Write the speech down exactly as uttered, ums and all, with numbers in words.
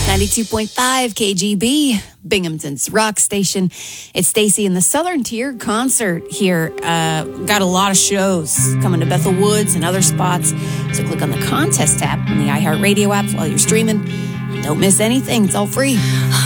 ninety-two point five K G B, Binghamton's rock station. It's Stacy in the Southern Tier concert here. Uh, got a lot of shows coming to Bethel Woods and other spots. So click on the contest tab on the iHeartRadio app while you're streaming. Don't miss anything. It's all free.